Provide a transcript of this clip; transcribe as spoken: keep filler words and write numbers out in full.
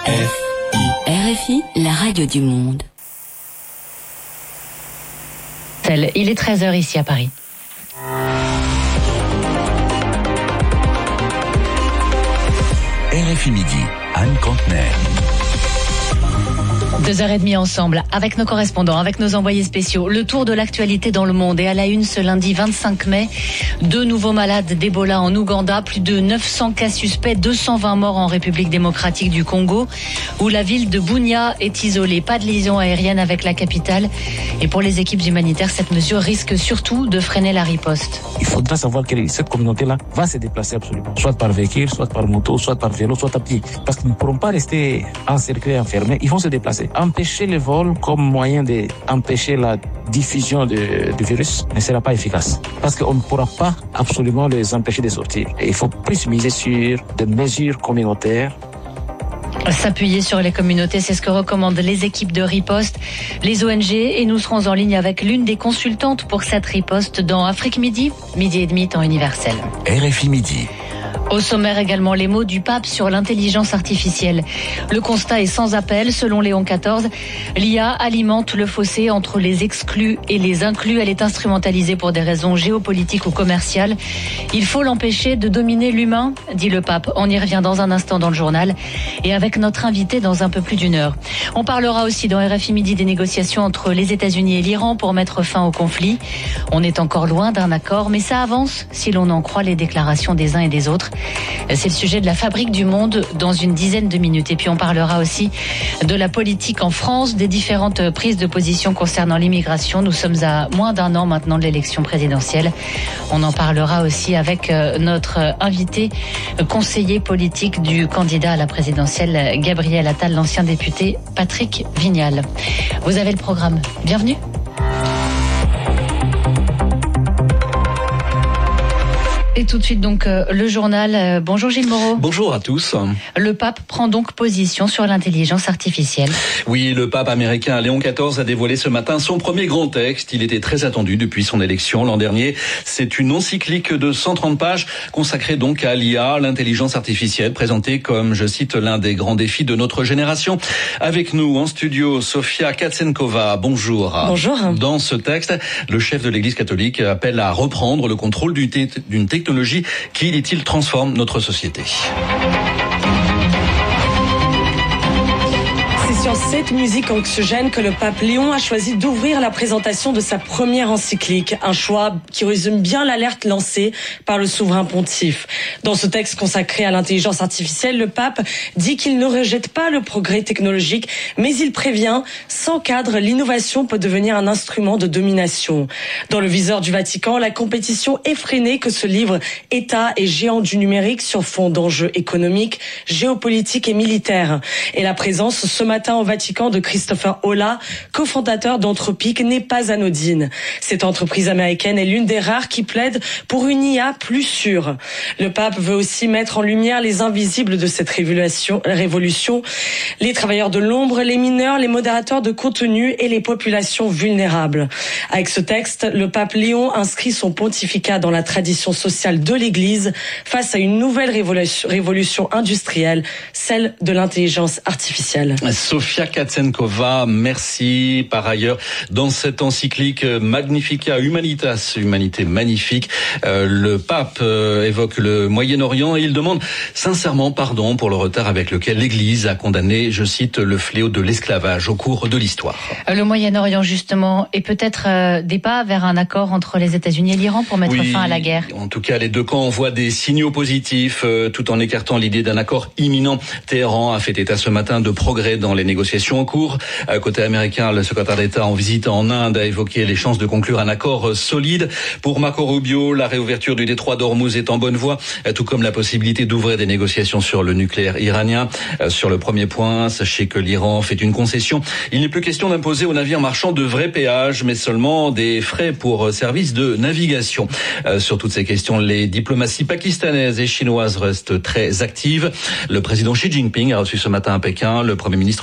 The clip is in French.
R F I, la radio du monde. Il est treize heures ici à Paris. R F I Midi, Anne Contener. Deux heures et demie ensemble, avec nos correspondants, avec nos envoyés spéciaux. Le tour de l'actualité dans le monde. Et à la une ce lundi vingt-cinq mai, deux nouveaux malades d'Ebola en Ouganda, plus de neuf cents cas suspects, deux cent vingt morts en République démocratique du Congo, où la ville de Bunia est isolée. Pas de liaison aérienne avec la capitale. Et pour les équipes humanitaires, cette mesure risque surtout de freiner la riposte. Il faudra savoir que cette communauté-là va se déplacer absolument, soit par véhicule, soit par moto, soit par vélo, soit à pied. Parce qu'ils ne pourront pas rester encerclés, enfermés, ils vont se déplacer. Empêcher les vols comme moyen d'empêcher la diffusion de, du virus ne sera pas efficace. Parce qu'on ne pourra pas absolument les empêcher de sortir. Et il faut plus miser sur des mesures communautaires. S'appuyer sur les communautés, c'est ce que recommandent les équipes de riposte, les O N G, et nous serons en ligne avec l'une des consultantes pour cette riposte dans Afrique Midi, midi et demi, temps universel. R F I Midi. Au sommaire également les mots du pape sur l'intelligence artificielle. Le constat est sans appel. Selon Léon quatorze, l'I A alimente le fossé entre les exclus et les inclus. Elle est instrumentalisée pour des raisons géopolitiques ou commerciales. Il faut l'empêcher de dominer l'humain, dit le pape. On y revient dans un instant dans le journal et avec notre invité dans un peu plus d'une heure. On parlera aussi dans R F I Midi des négociations entre les États-Unis et l'Iran pour mettre fin au conflit. On est encore loin d'un accord, mais ça avance si l'on en croit les déclarations des uns et des autres. C'est le sujet de la fabrique du monde dans une dizaine de minutes. Et puis on parlera aussi de la politique en France, des différentes prises de position concernant l'immigration. Nous sommes à moins d'un an maintenant de l'élection présidentielle. On en parlera aussi avec notre invité, conseiller politique du candidat à la présidentielle, Gabriel Attal, l'ancien député Patrick Vignal. Vous avez le programme. Bienvenue. Et tout de suite donc euh, le journal. Euh, bonjour Gilles Moreau. Bonjour à tous. Le pape prend donc position sur l'intelligence artificielle. Oui, le pape américain Léon quatorze a dévoilé ce matin son premier grand texte. Il était très attendu depuis son élection l'an dernier. C'est une encyclique de cent trente pages consacrée donc à l'I A, l'intelligence artificielle, présentée comme, je cite, l'un des grands défis de notre génération. Avec nous en studio, Sofia Katsenkova. Bonjour. Bonjour. Dans ce texte, le chef de l'Église catholique appelle à reprendre le contrôle d'une technologie technologie qui, dit-il, transforme notre société. C'est sur cette musique anxiogène que le pape Léon a choisi d'ouvrir la présentation de sa première encyclique. Un choix qui résume bien l'alerte lancée par le souverain pontife. Dans ce texte consacré à l'intelligence artificielle, le pape dit qu'il ne rejette pas le progrès technologique, mais il prévient, sans cadre, l'innovation peut devenir un instrument de domination. Dans le viseur du Vatican, la compétition effrénée que se livrent États et géants du numérique sur fond d'enjeux économiques, géopolitiques et militaires. Et la présence ce matin au Vatican de Christopher Olah, cofondateur d'Anthropic, n'est pas anodine. Cette entreprise américaine est l'une des rares qui plaide pour une I A plus sûre. Le pape veut aussi mettre en lumière les invisibles de cette révolution, révolution, les travailleurs de l'ombre, les mineurs, les modérateurs de contenu et les populations vulnérables. Avec ce texte, le pape Léon inscrit son pontificat dans la tradition sociale de l'Église face à une nouvelle révolution, révolution industrielle, celle de l'intelligence artificielle. Sofia Katsenkova, merci. Par ailleurs, dans cette encyclique Magnificat Humanitas, humanité magnifique, euh, le pape euh, évoque le Moyen-Orient et il demande sincèrement pardon pour le retard avec lequel l'Église a condamné, je cite, le fléau de l'esclavage au cours de l'histoire. Le Moyen-Orient, justement, est peut-être euh, des pas vers un accord entre les États-Unis et l'Iran pour mettre oui, fin à la guerre. En tout cas, les deux camps envoient des signaux positifs, euh, tout en écartant l'idée d'un accord imminent. Téhéran a fait état ce matin de progrès dans les négociations en cours. Côté américain, le secrétaire d'État en visite en Inde a évoqué les chances de conclure un accord solide. Pour Marco Rubio, la réouverture du détroit d'Ormuz est en bonne voie, tout comme la possibilité d'ouvrir des négociations sur le nucléaire iranien. Sur le premier point, sachez que l'Iran fait une concession. Il n'est plus question d'imposer aux navires marchands de vrais péages, mais seulement des frais pour service de navigation. Sur toutes ces questions, les diplomaties pakistanaises et chinoises restent très actives. Le président Xi Jinping a reçu ce matin à Pékin le Premier ministre